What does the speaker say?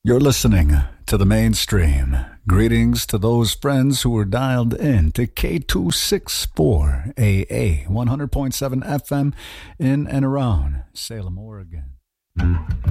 You're listening to the mainstream. Greetings to those friends who are dialed in to K264AA 100.7 FM in and around Salem, Oregon.